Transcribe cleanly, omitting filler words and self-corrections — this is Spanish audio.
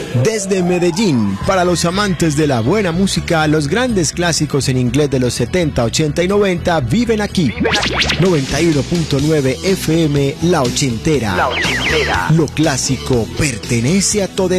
Desde Medellín, para los amantes de la buena música, los grandes clásicos en inglés de los 70, 80 y 90 viven aquí. 91.9 FM La Ochentera. Lo clásico pertenece a todo